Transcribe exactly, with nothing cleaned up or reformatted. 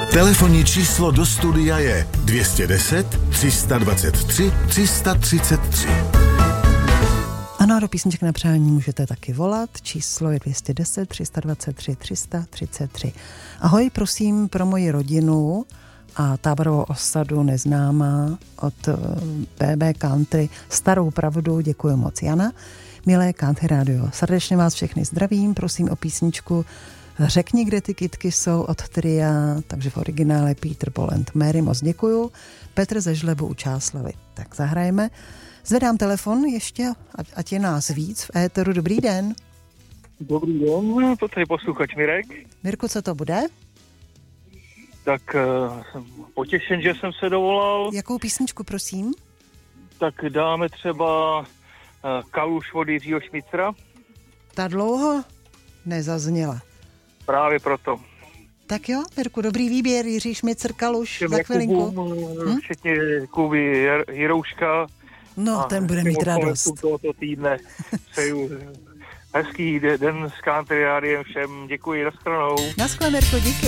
Telefonní číslo do studia je dvě stě deset, tři sta dvacet tři, tři sta třicet tři. Ano, do písniček na přání můžete taky volat. Číslo je dvě stě deset, tři sta dvacet tři, tři sta třicet tři. Ahoj, prosím pro moji rodinu a táborovou osadu Neznámá od bé bé Country Starou pravdu, děkuji moc Jana. Milé Country Radio, srdečně vás všechny zdravím, prosím o písničku Řekni, kde ty kytky jsou od Tria, takže v originále Peter, Paul and Mary, moc děkuju. Petr ze Žlebu u Čáslavy. Tak zahrajeme. Zvedám telefon ještě, ať, ať je nás víc v éteru. Dobrý den. Dobrý den, to tady posluchač Mirek. Mirku, co to bude? Tak uh, jsem potěšen, že jsem se dovolal. Jakou písničku, prosím? Tak dáme třeba uh, Kaluš od Jiřího Šmicra. Ta dlouho nezazněla. Právě proto. Tak jo, Mirku, dobrý výběr, Jiří Šmicr, Kaluš, Všem za chvilinku. Hm? Včetně Kuby Jirouška. No, ten bude mít radost. Tohoto týdne přeju hezký den s Country Rádiem všem. Děkuji, nashledanou. Naschle, Mirko, díky.